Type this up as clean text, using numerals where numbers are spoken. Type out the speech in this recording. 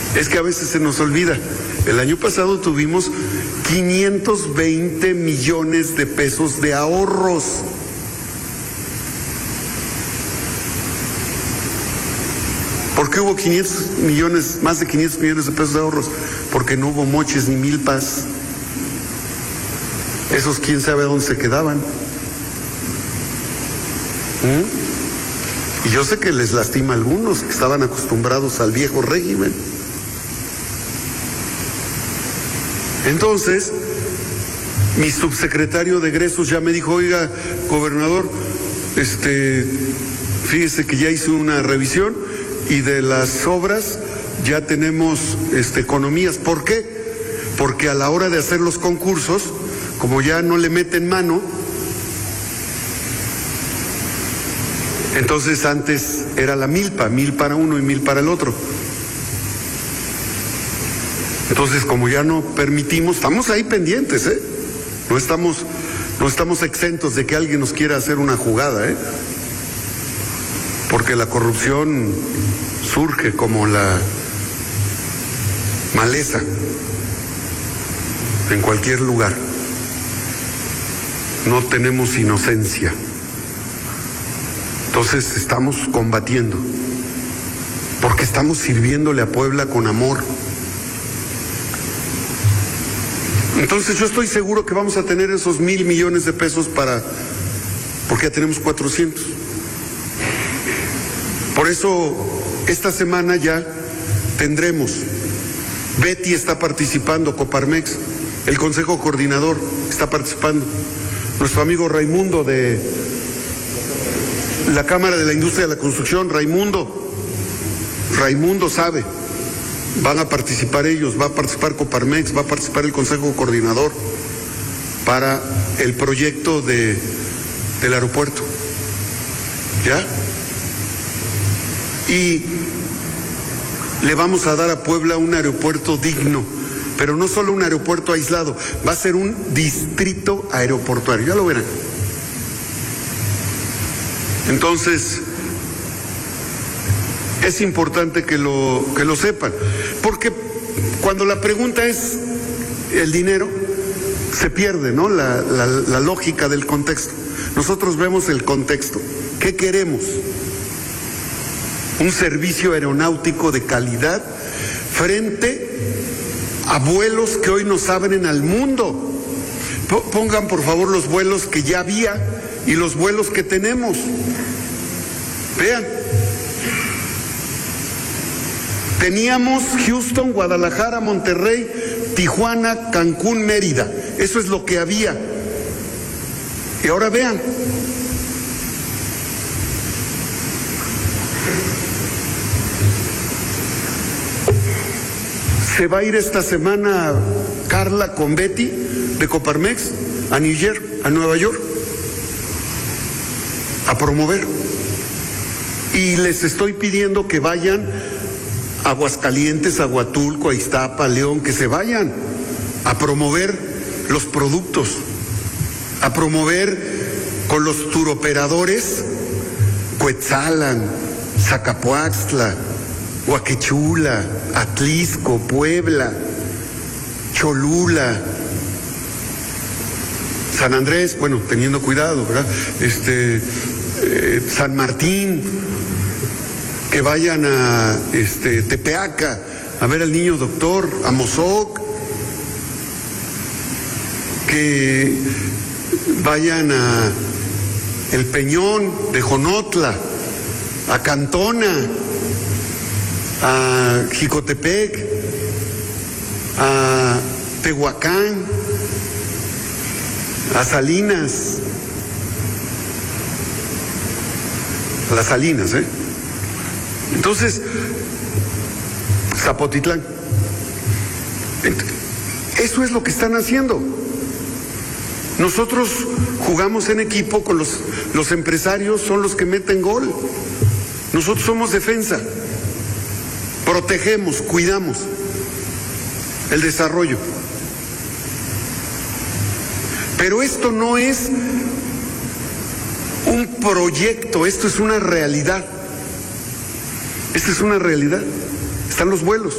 Es que a veces se nos olvida. El año pasado tuvimos 520 millones de pesos de ahorros. ¿Por qué hubo 500 millones, más de 500 millones de pesos de ahorros? Porque no hubo moches ni milpas. Esos quién sabe a dónde se quedaban. Y yo sé que les lastima a algunos que estaban acostumbrados al viejo régimen. Entonces, mi subsecretario de egresos ya me dijo, oiga, gobernador, fíjese que ya hice una revisión y de las obras ya tenemos economías. ¿Por qué? Porque a la hora de hacer los concursos, como ya no le meten mano, entonces antes era la milpa, 1,000 para uno y 1,000 para el otro. Entonces, como ya no permitimos, estamos ahí pendientes, no estamos exentos de que alguien nos quiera hacer una jugada, porque la corrupción surge como la maleza en cualquier lugar. No tenemos inocencia. Entonces estamos combatiendo, porque estamos sirviéndole a Puebla con amor. Entonces yo estoy seguro que vamos a tener esos 1,000 millones de pesos porque ya tenemos 400. Por eso esta semana ya tendremos. Betty está participando, Coparmex, el Consejo Coordinador está participando. Nuestro amigo Raimundo de la Cámara de la Industria de la Construcción, Raimundo sabe. Van a participar ellos, va a participar Coparmex, va a participar el Consejo Coordinador para el proyecto del aeropuerto. ¿Ya? Y le vamos a dar a Puebla un aeropuerto digno, pero no solo un aeropuerto aislado, va a ser un distrito aeroportuario, ya lo verán. Entonces, es importante que lo sepan, porque cuando la pregunta es el dinero, se pierde, ¿no? La lógica del contexto. Nosotros vemos el contexto. ¿Qué queremos? Un servicio aeronáutico de calidad frente a vuelos que hoy nos abren al mundo. Pongan por favor los vuelos que ya había y los vuelos que tenemos. Vean. Teníamos Houston, Guadalajara, Monterrey, Tijuana, Cancún, Mérida. Eso es lo que había. Y ahora vean. Se va a ir esta semana Carla con Betty de Coparmex a Nueva York, a promover. Y les estoy pidiendo que vayan a Aguascalientes, a Huatulco, a Iztapa, a León, que se vayan a promover los productos, a promover con los turoperadores Cuetzalan, Zacapuaxtla, Huaquechula, Atlisco, Puebla, Cholula, San Andrés, bueno, teniendo cuidado, ¿verdad? San Martín, que vayan a Tepeaca a ver al niño doctor, a Mozoc, que vayan a El Peñón de Jonotla, a Cantona, a Jicotepec, a Tehuacán, a Salinas, a las Salinas, Entonces, Zapotitlán. Eso es lo que están haciendo. Nosotros jugamos en equipo con los empresarios, son los que meten gol. Nosotros somos defensa. Protegemos, cuidamos el desarrollo. Pero esto no es un proyecto, esto es una realidad. Esta es una realidad. Están los vuelos.